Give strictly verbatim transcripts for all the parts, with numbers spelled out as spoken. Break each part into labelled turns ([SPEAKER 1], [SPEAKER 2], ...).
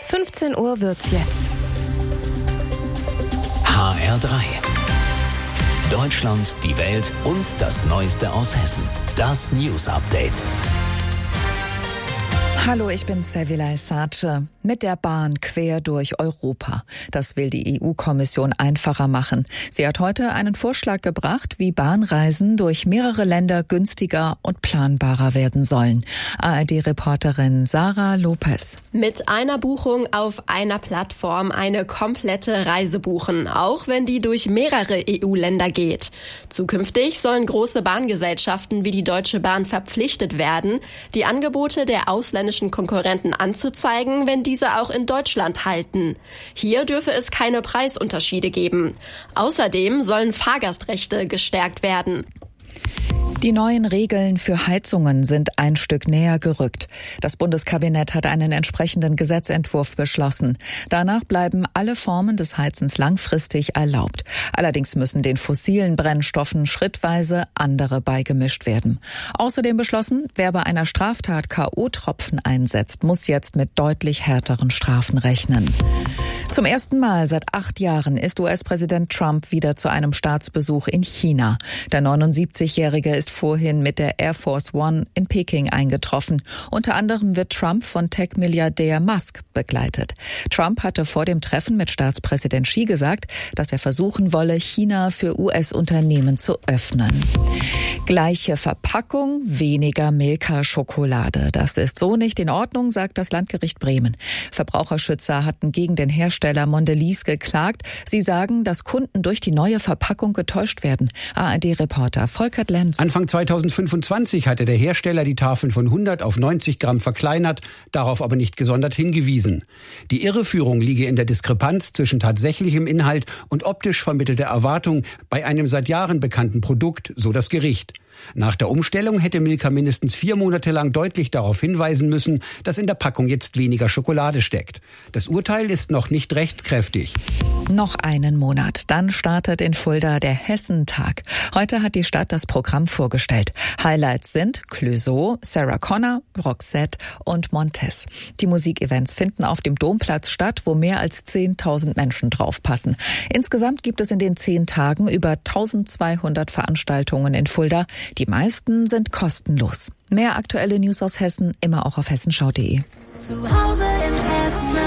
[SPEAKER 1] fünfzehn Uhr wird's jetzt.
[SPEAKER 2] H R drei. Deutschland, die Welt und das Neueste aus Hessen. Das News Update.
[SPEAKER 3] Hallo, ich bin Sevilla Sace. Mit der Bahn quer durch Europa. Das will die E U-Kommission einfacher machen. Sie hat heute einen Vorschlag gebracht, wie Bahnreisen durch mehrere Länder günstiger und planbarer werden sollen. A R D-Reporterin Sarah Lopez.
[SPEAKER 4] Mit einer Buchung auf einer Plattform eine komplette Reise buchen, auch wenn die durch mehrere E U-Länder geht. Zukünftig sollen große Bahngesellschaften wie die Deutsche Bahn verpflichtet werden, die Angebote der ausländischen Konkurrenten anzuzeigen, wenn diese auch in Deutschland halten. Hier dürfe es keine Preisunterschiede geben. Außerdem sollen Fahrgastrechte gestärkt werden.
[SPEAKER 3] Die neuen Regeln für Heizungen sind ein Stück näher gerückt. Das Bundeskabinett hat einen entsprechenden Gesetzentwurf beschlossen. Danach bleiben alle Formen des Heizens langfristig erlaubt. Allerdings müssen den fossilen Brennstoffen schrittweise andere beigemischt werden. Außerdem beschlossen, wer bei einer Straftat K O-Tropfen einsetzt, muss jetzt mit deutlich härteren Strafen rechnen. Zum ersten Mal seit acht Jahren ist U S-Präsident Trump wieder zu einem Staatsbesuch in China. Der neunundsiebzigjährige ist vorhin mit der Air Force One in Peking eingetroffen. Unter anderem wird Trump von Tech-Milliardär Musk begleitet. Trump hatte vor dem Treffen mit Staatspräsident Xi gesagt, dass er versuchen wolle, China für U S-Unternehmen zu öffnen. Gleiche Verpackung, weniger Milka-Schokolade. Das ist so nicht in Ordnung, sagt das Landgericht Bremen. Verbraucherschützer hatten gegen den Hersteller Mondelez geklagt. Sie sagen, dass Kunden durch die neue Verpackung getäuscht werden. A R D-Reporter Volkert Lenz.
[SPEAKER 5] Anfang zweitausendfünfundzwanzig hatte der Hersteller die Tafeln von hundert auf neunzig Gramm verkleinert, darauf aber nicht gesondert hingewiesen. Die Irreführung liege in der Diskrepanz zwischen tatsächlichem Inhalt und optisch vermittelter Erwartung bei einem seit Jahren bekannten Produkt, so das Gericht. Nach der Umstellung hätte Milka mindestens vier Monate lang deutlich darauf hinweisen müssen, dass in der Packung jetzt weniger Schokolade steckt. Das Urteil ist noch nicht rechtskräftig.
[SPEAKER 3] Noch einen Monat, dann startet in Fulda der Hessentag. Heute hat die Stadt das Programm vorgestellt. Highlights sind Clouseau, Sarah Connor, Roxette und Montez. Die Musikevents finden auf dem Domplatz statt, wo mehr als zehntausend Menschen draufpassen. Insgesamt gibt es in den zehn Tagen über eintausendzweihundert Veranstaltungen in Fulda. Die meisten sind kostenlos. Mehr aktuelle News aus Hessen immer auch auf hessenschau punkt de.
[SPEAKER 6] Zu Hause in Hessen.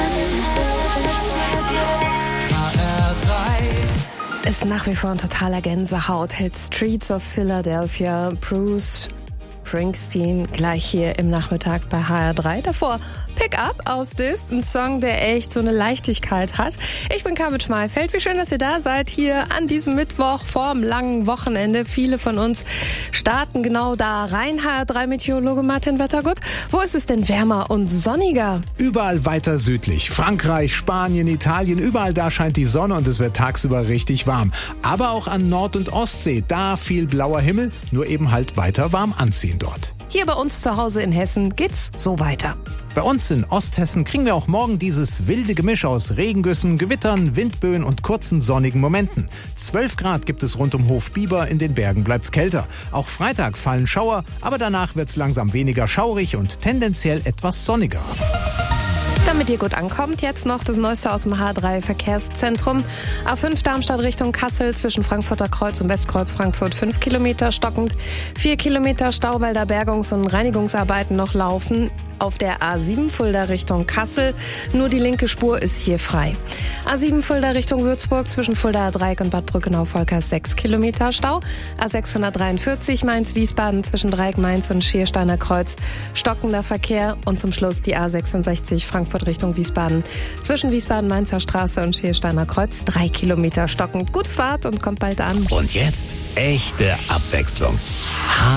[SPEAKER 6] H R drei
[SPEAKER 1] Ist nach wie vor ein totaler Gänsehaut-Hit. Streets of Philadelphia, Bruce Springsteen, gleich hier im Nachmittag bei H R drei. Davor Pick Up aus Dis, ein Song, der echt so eine Leichtigkeit hat. Ich bin Carmen Schmalfeld. Wie schön, dass ihr da seid hier an diesem Mittwoch vorm langen Wochenende. Viele von uns starten genau da rein. H R drei Meteorologe Martin Wettergut. Wo ist es denn wärmer und sonniger?
[SPEAKER 7] Überall weiter südlich. Frankreich, Spanien, Italien, überall da scheint die Sonne und es wird tagsüber richtig warm. Aber auch an Nord- und Ostsee, da viel blauer Himmel, nur eben halt weiter warm anziehen dort.
[SPEAKER 1] Hier bei uns zu Hause in Hessen geht's so weiter.
[SPEAKER 7] Bei uns in Osthessen kriegen wir auch morgen dieses wilde Gemisch aus Regengüssen, Gewittern, Windböen und kurzen sonnigen Momenten. zwölf Grad gibt es rund um Hof Bieber, in den Bergen bleibt's kälter. Auch Freitag fallen Schauer, aber danach wird's langsam weniger schaurig und tendenziell etwas sonniger.
[SPEAKER 1] Damit ihr gut ankommt, jetzt noch das Neueste aus dem H drei Verkehrszentrum. A fünf Darmstadt Richtung Kassel zwischen Frankfurter Kreuz und Westkreuz Frankfurt fünf Kilometer stockend. vier Kilometer Stau, weil da Bergungs- und Reinigungsarbeiten noch laufen. Auf der A sieben Fulda Richtung Kassel. Nur die linke Spur ist hier frei. A sieben Fulda Richtung Würzburg zwischen Fuldaer Dreieck und Bad Brückenau-Volkers sechs Kilometer Stau. A sechshundertdreiundvierzig Mainz-Wiesbaden zwischen Dreieck Mainz und Schiersteiner Kreuz. Stockender Verkehr. Und zum Schluss die A sechsundsechzig Frankfurt Richtung Wiesbaden. Zwischen Wiesbaden-Mainzer Straße und Schiersteiner Kreuz drei Kilometer stockend. Gute Fahrt und kommt bald an.
[SPEAKER 2] Und jetzt echte Abwechslung.